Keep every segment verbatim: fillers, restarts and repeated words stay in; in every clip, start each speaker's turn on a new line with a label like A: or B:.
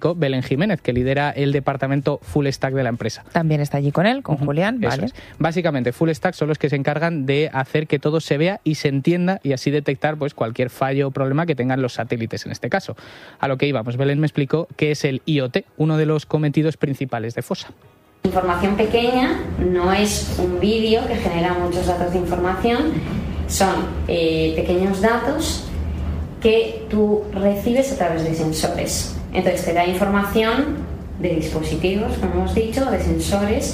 A: Belén Jiménez, que lidera el departamento Full Stack de la empresa.
B: También está allí con él, con uh-huh. Julián, vale.
A: Es. Básicamente, Full Stack son los que se encargan de hacer que todo se vea y se entienda y así detectar pues cualquier fallo o problema que tengan los satélites en este caso. A lo que íbamos, Belén me explicó qué es el I O T, uno de los cometidos principales de FOSSA.
C: Información pequeña no es un vídeo que genera muchos datos de información, son eh, pequeños datos que tú recibes a través de sensores. Entonces te da información de dispositivos, como hemos dicho, de sensores,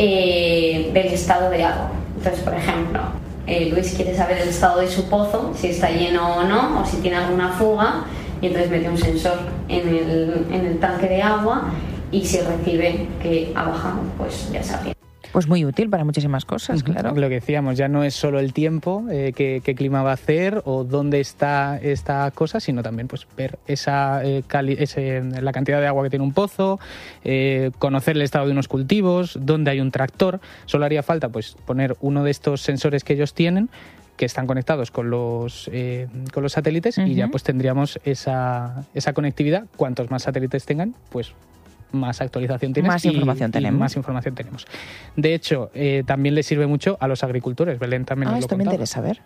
C: eh, del estado de agua. Entonces, por ejemplo, eh, Luis quiere saber el estado de su pozo, si está lleno o no, o si tiene alguna fuga, y entonces mete un sensor en el, en el tanque de agua y si recibe que ha bajado, pues ya sabría.
B: Pues muy útil para muchísimas cosas, claro.
A: Lo que decíamos, ya no es solo el tiempo, eh, qué, qué clima va a hacer o dónde está esta cosa, sino también pues ver esa, eh, cali- ese, la cantidad de agua que tiene un pozo, eh, conocer el estado de unos cultivos, dónde hay un tractor. Solo haría falta pues poner uno de estos sensores que ellos tienen, que están conectados con los, eh, con los satélites, uh-huh. y ya pues tendríamos esa, esa conectividad. Cuantos más satélites tengan, pues más actualización tienes
B: más
A: y,
B: información tenemos.
A: y más información tenemos. De hecho, eh, también les sirve mucho a los agricultores. Belén también
B: ah,
A: nos lo
B: esto
A: contaba.
B: me interesa ver.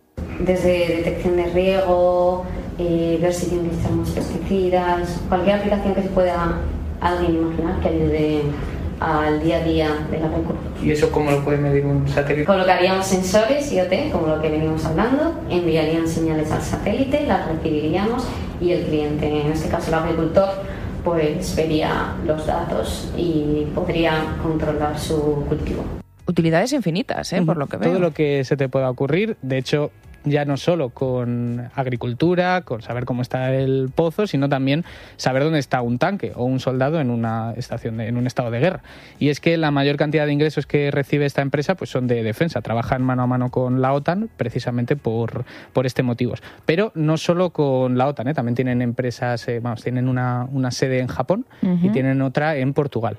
C: Desde detección de riego, eh, ver si tienen que echar más pesticidas, cualquier aplicación que se pueda alguien imaginar que ayude al día a día del agricultor.
A: ¿Y eso cómo lo puede medir un satélite?
C: Colocaríamos sensores I O T, como lo que venimos hablando, enviarían señales al satélite, las recibiríamos y el cliente, en este caso el agricultor, pues vería los datos y podría controlar su cultivo.
B: Utilidades infinitas, ¿eh? Por lo que veo.
A: Todo lo que se te pueda ocurrir. De hecho, ya no solo con agricultura, con saber cómo está el pozo, sino también saber dónde está un tanque o un soldado en una estación de, en un estado de guerra. Y es que la mayor cantidad de ingresos que recibe esta empresa pues son de defensa. Trabajan mano a mano con la OTAN precisamente por, por este motivo. Pero no solo con la OTAN, ¿eh? También tienen empresas, eh, vamos, tienen una, una sede en Japón uh-huh. y tienen otra en Portugal.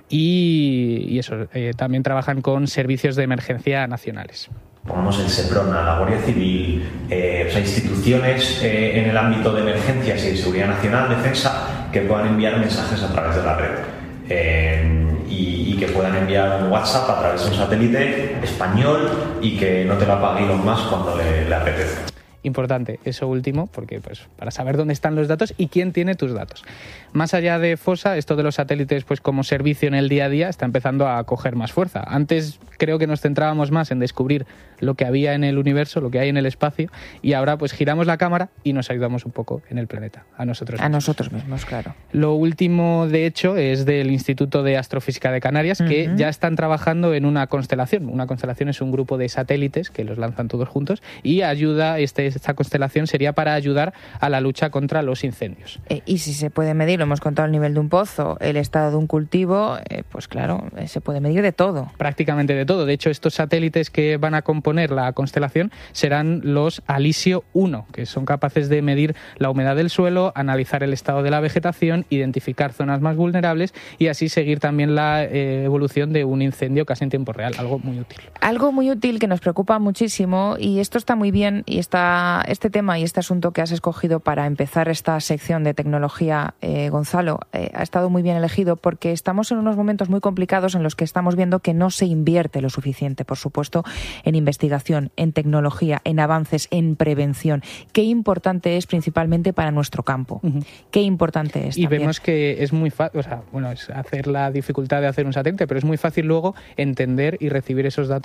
A: Y, y eso, eh, también trabajan con servicios de emergencia nacionales.
D: Pongamos el SEPRONA, la Guardia Civil, eh, o sea, instituciones eh, en el ámbito de emergencias y de seguridad nacional, defensa, que puedan enviar mensajes a través de la red. Eh, y, y que puedan enviar un WhatsApp a través de un satélite español y que no te lo apague Elon Musk cuando le, le apetezca.
A: Importante eso último, porque pues para saber dónde están los datos y quién tiene tus datos. Más allá de FOSSA, esto de los satélites pues como servicio en el día a día está empezando a coger más fuerza. Antes creo que nos centrábamos más en descubrir lo que había en el universo, lo que hay en el espacio, y ahora pues giramos la cámara y nos ayudamos un poco en el planeta, a nosotros mismos.
B: A nosotros mismos, claro.
A: Lo último, de hecho, es del Instituto de Astrofísica de Canarias, uh-huh. que ya están trabajando en una constelación. Una constelación es un grupo de satélites que los lanzan todos juntos y ayuda, este, esta constelación sería para ayudar a la lucha contra los incendios.
B: Eh, y si se puede medir, lo hemos contado, el nivel de un pozo, el estado de un cultivo, eh, pues claro, eh, se puede medir de todo.
A: Prácticamente de todo. De hecho, estos satélites que van a componer la constelación serán los Alisio uno, que son capaces de medir la humedad del suelo, analizar el estado de la vegetación, identificar zonas más vulnerables y así seguir también la eh, evolución de un incendio casi en tiempo real. Algo muy útil.
B: Algo muy útil que nos preocupa muchísimo, y esto está muy bien, y está este tema y este asunto que has escogido para empezar esta sección de tecnología, eh, Gonzalo, eh, ha estado muy bien elegido porque estamos en unos momentos muy complicados en los que estamos viendo que no se invierte lo suficiente, por supuesto, en investigación, en tecnología, en avances, en prevención. Qué importante es principalmente para nuestro campo. Uh-huh. Qué importante es.
A: Y
B: también.
A: Vemos que es muy fácil, o sea, bueno, es hacer la dificultad de hacer un satélite, pero es muy fácil luego entender y recibir esos datos